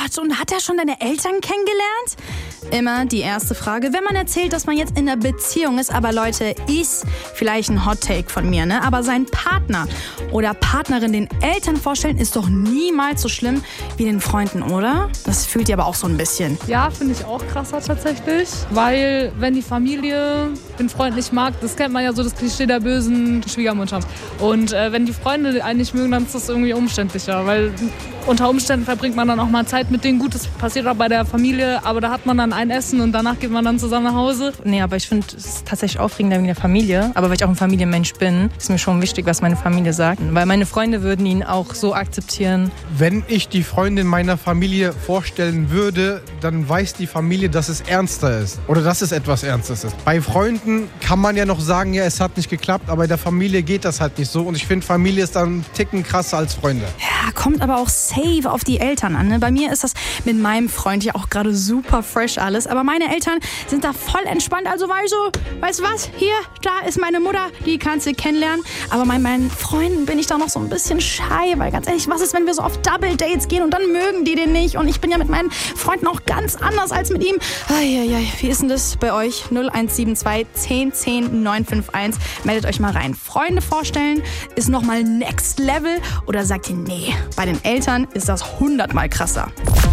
Gott, und hat er schon deine Eltern kennengelernt? Immer die erste Frage, wenn man erzählt, dass man jetzt in einer Beziehung ist. Aber Leute, ist vielleicht ein Hot-Take von mir, ne? Aber seinen Partner oder Partnerin den Eltern vorstellen, ist doch niemals so schlimm wie den Freunden, oder? Das fühlt ihr aber auch so ein bisschen. Ja, finde ich auch krasser tatsächlich. Weil wenn die Familie den Freund nicht mag, das kennt man ja so, das Klischee der bösen Schwiegermutter. Und wenn die Freunde einen nicht mögen, dann ist das irgendwie umständlicher. Weil unter Umständen verbringt man dann auch mal Zeit mit denen. Gut, das passiert auch bei der Familie, aber da hat man dann ein Essen und danach geht man dann zusammen nach Hause. Nee, aber ich finde, es ist tatsächlich aufregender wie eine Familie. Aber weil ich auch ein Familienmensch bin, ist mir schon wichtig, was meine Familie sagt. Weil meine Freunde würden ihn auch so akzeptieren. Wenn ich die Freundin meiner Familie vorstellen würde, dann weiß die Familie, dass es ernster ist. Oder dass es etwas Ernstes ist. Bei Freunden kann man ja noch sagen, ja, es hat nicht geklappt, aber bei der Familie geht das halt nicht so. Und ich finde, Familie ist dann einen Ticken krasser als Freunde. Ja, kommt aber auch safe auf die Eltern an, ne? Bei mir ist das mit meinem Freund ja auch gerade super fresh alles. Aber meine Eltern sind da voll entspannt. Also war ich so, weißt du was, hier, da ist meine Mutter, die kannst du kennenlernen. Aber bei meinen Freunden bin ich da noch so ein bisschen shy. Weil ganz ehrlich, was ist, wenn wir so auf Double-Dates gehen und dann mögen die den nicht? Und ich bin ja mit meinen Freunden auch ganz anders als mit ihm. Eieiei, wie ist denn das bei euch? 0172 10 10 951. Meldet euch mal rein. Freunde vorstellen ist nochmal Next Level oder sagt ihr, nee, bei den Eltern ist das 100-mal krasser.